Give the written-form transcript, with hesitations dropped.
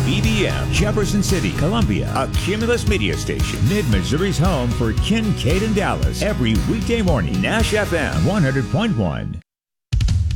WBBM, Jefferson City, Columbia, a Cumulus media station. Mid-Missouri's home for Kincaid and Dallas. Every weekday morning, Nash FM 100.1.